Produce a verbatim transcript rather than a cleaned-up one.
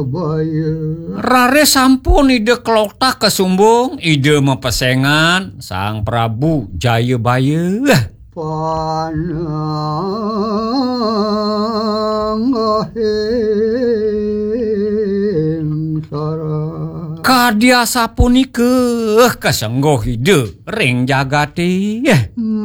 Rare sampun ide keloktak kesumbung, ide mepesengan Sang Prabu Jayabaya. Kadia sapunikeun kasenggoh ide ring jagati.